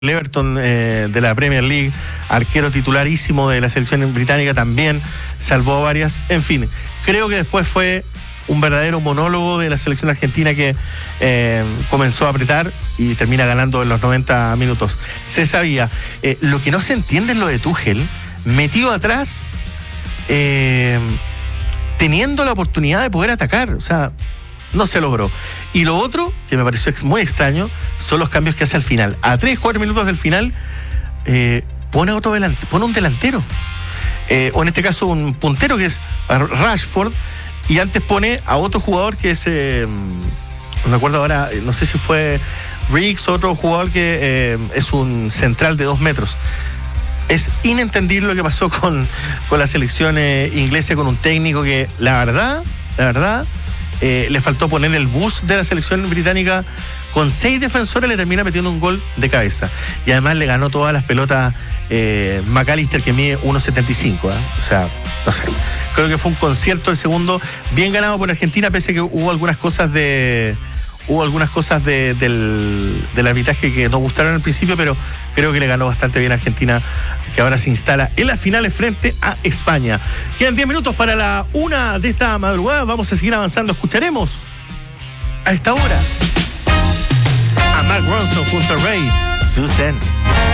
Everton de la Premier League, arquero titularísimo de la selección británica, también salvó varias. En fin, creo que después fue un verdadero monólogo de la selección argentina que comenzó a apretar y termina ganando en los 90 minutos. Se sabía. Lo que no se entiende es lo de Tuchel, metido atrás, teniendo la oportunidad de poder atacar. O sea, no se logró. Y lo otro, que me pareció muy extraño, son los cambios que hace al final. A 3-4 minutos del final, pone un delantero. O en este caso un puntero, que es Rashford, y antes pone a otro jugador que es, no me acuerdo ahora, no sé si fue Riggs, otro jugador que es un central de 2 metros. Es inentendible lo que pasó con la selección inglesa, con un técnico que, la verdad, le faltó poner el bus de la selección británica. Con 6 defensores le termina metiendo un gol de cabeza. Y además le ganó todas las pelotas McAllister, que mide 1.75. O sea, no sé. Creo que fue un concierto el segundo bien ganado por Argentina, pese a que hubo algunas cosas del arbitraje que nos gustaron al principio, pero creo que le ganó bastante bien a Argentina, que ahora se instala en las finales frente a España. Quedan 10 minutos para la 1 de esta madrugada. Vamos a seguir avanzando. Escucharemos a esta hora a Mark Ronson junto a Ray Susan.